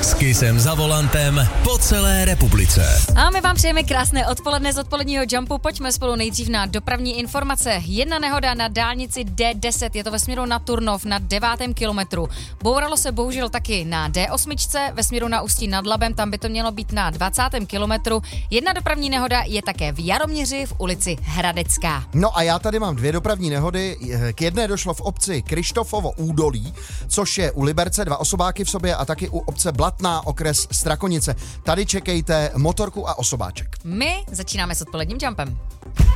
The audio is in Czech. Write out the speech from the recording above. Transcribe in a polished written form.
S Kissem za volantem po celé republice. A my vám přejeme krásné odpoledne z odpoledního Jumpu. Pojďme spolu nejdřív na dopravní informace. Jedna nehoda na dálnici D10, je to ve směru na Turnov na 9. kilometru. Bouralo se bohužel taky na D8 ve směru na Ústí nad Labem, tam by to mělo být na 20. kilometru. Jedna dopravní nehoda je také v Jaroměři v ulici Hradecká. No a já tady mám 2 dopravní nehody. K jedné došlo v obci Krištofovo údolí, což je u Liberce, 2 osobáky v sobě, a taky u obce Blatná, okres Strakonice. Tady čekejte motorku a osobáček. My začínáme s odpoledním Jumpem.